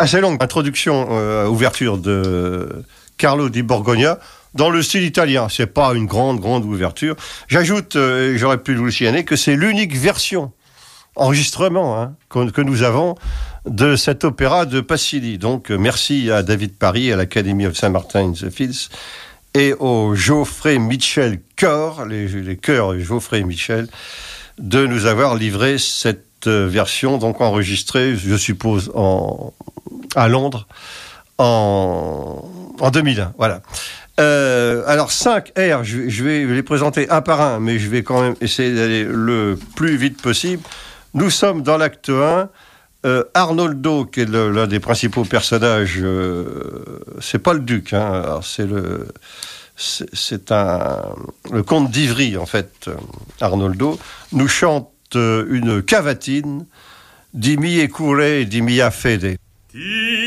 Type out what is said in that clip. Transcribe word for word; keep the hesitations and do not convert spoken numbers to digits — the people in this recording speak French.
assez longue introduction, euh, ouverture de Carlo di Borgogna, dans le style italien. C'est pas une grande, grande ouverture. J'ajoute, euh, j'aurais pu vous le signaler, que c'est l'unique version, enregistrement, hein, que, que nous avons de cet opéra de Pasilli. Donc, euh, merci à David Parry, à l'Academy of Saint Martin in the Fields, et au Geoffrey Mitchell Chœur, les, les chœurs Geoffrey Mitchell, de nous avoir livré cette euh, version, donc enregistrée, je suppose, en, à Londres, en, en deux mille un. Voilà. Euh, alors cinq airs, je, je vais les présenter un par un, mais je vais quand même essayer d'aller le plus vite possible. Nous sommes dans l'acte un. Euh, Arnoldo, qui est le, l'un des principaux personnages, euh, c'est pas le duc, hein, alors c'est le, c'est, c'est un, le comte d'Ivry en fait. Arnoldo nous chante une cavatine di mie cure e di mia fede.